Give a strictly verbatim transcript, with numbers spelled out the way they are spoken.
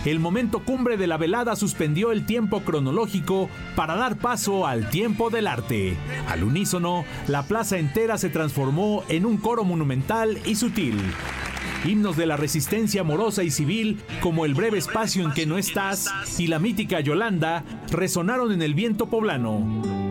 el momento cumbre de la velada suspendió el tiempo cronológico para dar paso al tiempo del arte. Al unísono, la plaza entera se transformó en un coro monumental y sutil. Himnos de la resistencia amorosa y civil, como El breve espacio en que no estás y la mítica Yolanda, resonaron en el viento poblano.